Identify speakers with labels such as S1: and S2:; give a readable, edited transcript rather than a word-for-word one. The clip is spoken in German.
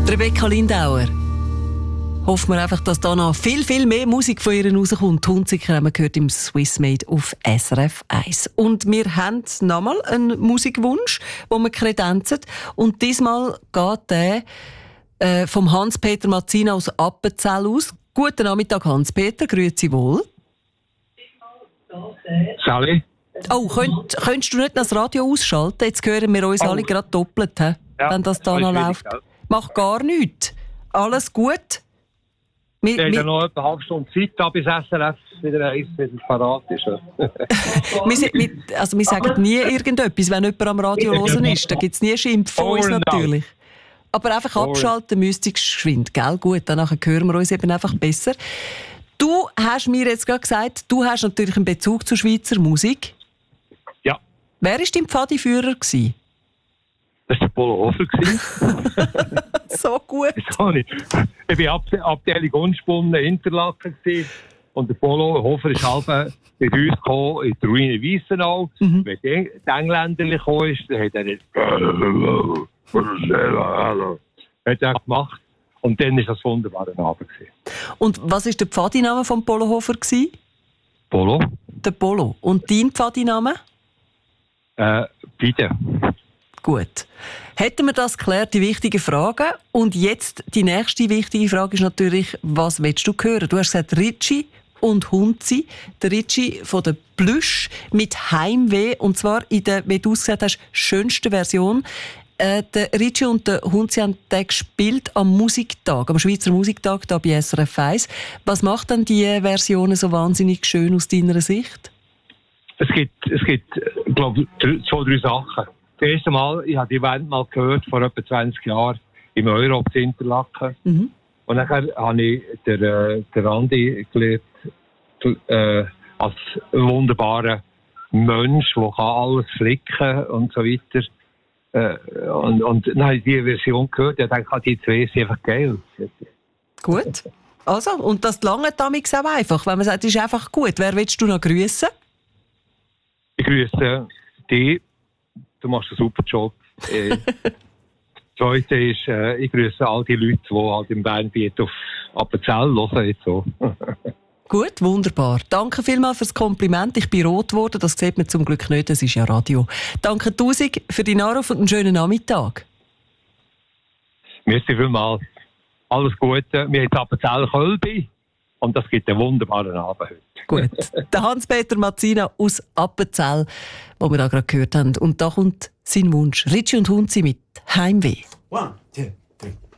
S1: Rebecca Lindauer. Hoffen wir einfach, dass da noch viel, viel mehr Musik von ihr rauskommt. Die Hunziker haben wir gehört im Swissmade auf SRF 1. Und wir haben nochmal einen Musikwunsch, den wir kredenzen. Und diesmal geht der vom Hans-Peter Mazzina aus Appenzell aus. Guten Nachmittag, Hans-Peter. Grüezi wohl.
S2: Sally?
S1: Oh, könntest du nicht das Radio ausschalten? Jetzt hören wir uns alle gerade doppelt, wenn das da noch läuft. Mach gar nichts. Alles gut?
S2: Wir haben noch etwa eine halbe Stunde Zeit, da bis SRF wieder parat ist.
S1: wir sagen nie irgendetwas, wenn jemand am Radio hören ist. Da gibt es nie Schimpf von uns natürlich. Aber einfach abschalten müsste ich geschwind, gell? Gut, danach hören wir uns eben einfach besser. Du hast mir jetzt gerade gesagt, du hast natürlich einen Bezug zur Schweizer Musik.
S2: Ja.
S1: Wer war dein Pfadiführer?
S2: Das war der Polo Hofer.
S1: So gut.
S2: Ich war Abteilung Unspunnen Interlaken und der Polo Hofer ist halb mit uns gekommen in die Ruine Weissenau. Wenn der Engländer gekommen ist, dann hat er gemacht. Und dann war das wunderbare Abend.
S1: Und was war der Pfadiname vom Polo Hofer?
S2: Polo.
S1: Der Polo. Und dein Pfadiname?
S2: Bitte.
S1: Gut. Hätten wir das geklärt, die wichtigen Fragen. Und jetzt die nächste wichtige Frage ist natürlich, was willst du hören? Du hast gesagt Ricci und Hunzi. Der Ricci von der Plüsch mit Heimweh. Und zwar in der, wie du es gesagt hast, schönsten Version. Der Ricci und der Hunzi haben den gespielt am Musiktag, am Schweizer Musiktag hier bei SRF 1. Was macht denn die Versionen so wahnsinnig schön aus deiner Sicht?
S2: Es gibt glaube ich, 2-3 Sachen. Das erste Mal, ich habe die Band mal gehört, vor etwa 20 Jahren, im Europe in Interlaken. Und dann habe ich den Andi gelernt, als wunderbarer Mensch, der alles flicken kann und so weiter. Und dann habe ich diese Version gehört und dachte, die zwei sind einfach geil.
S1: Gut. Also, und das lange damals auch einfach, wenn man sagt, es ist einfach gut. Wer willst du noch grüßen?
S2: Ich grüße dich. Du machst einen super Job. Das Zweite ist, ich grüße all die Leute, die halt im Bernbiet auf Appenzell hören. Jetzt so.
S1: Gut, wunderbar. Danke vielmals fürs Kompliment. Ich bin rot geworden, das sieht man zum Glück nicht, das ist ja Radio. Danke tausend für deinen Anruf und einen schönen Nachmittag.
S2: Merci vielmals. Alles Gute. Wir haben jetzt Appenzell-Kölbi und das gibt einen wunderbaren Abend heute.
S1: Gut. Der Hans-Peter Mazzina aus Appenzell, den wir da gerade gehört haben. Und da kommt sein Wunsch. Ricci und Hunzi mit Heimweh.
S3: 1, 2, 3.